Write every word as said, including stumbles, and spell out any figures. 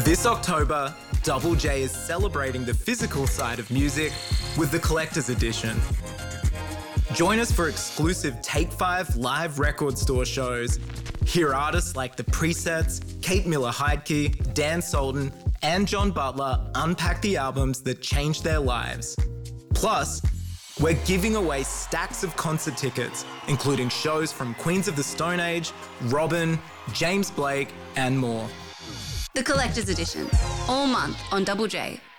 This October, Double J is celebrating the physical side of music with the Collector's Edition. Join us for exclusive Take five live record store shows. Hear artists like The Presets, Kate Miller-Heidke, Dan Sultan, and John Butler unpack the albums that changed their lives. Plus, we're giving away stacks of concert tickets, including shows from Queens of the Stone Age, Robin, James Blake, and more. The Collector's Edition, all month on Double J.